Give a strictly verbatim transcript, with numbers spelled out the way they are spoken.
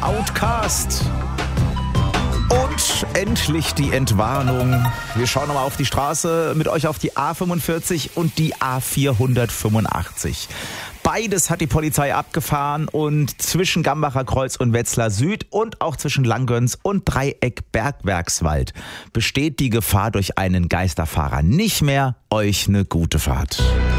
Outcast. Und endlich die Entwarnung. Wir schauen nochmal auf die Straße, mit euch auf die A fünfundvierzig und die A vierhundertfünfundachtzig. Beides hat die Polizei abgefahren und zwischen Gambacher Kreuz und Wetzlar Süd und auch zwischen Langgöns und Dreieck Bergwerkswald besteht die Gefahr durch einen Geisterfahrer nicht mehr. Euch eine gute Fahrt.